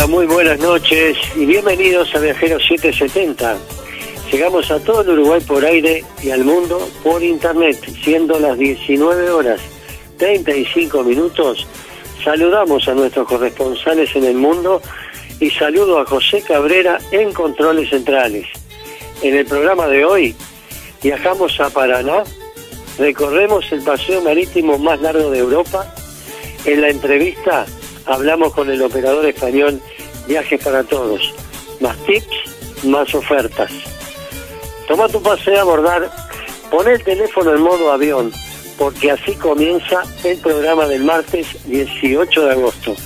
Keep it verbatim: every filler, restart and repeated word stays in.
Hola, muy buenas noches y bienvenidos a Viajeros setecientos setenta. Llegamos a todo el Uruguay por aire y al mundo por internet, siendo las diecinueve horas treinta y cinco minutos. Saludamos a nuestros corresponsales en el mundo y saludo a José Cabrera en Controles Centrales. En el programa de hoy viajamos a Paraná, recorremos el paseo marítimo más largo de Europa. En la entrevista hablamos con el operador español Viajes para Todos. Más tips, más ofertas. Toma tu paseo a abordar, pon el teléfono en modo avión, porque así comienza el programa del martes dieciocho de agosto.